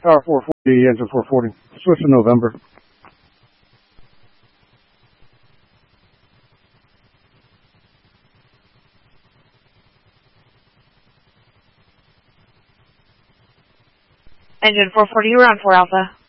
Tower 440, engine 440. Switch to November. Engine 440, you're on 4 Alpha.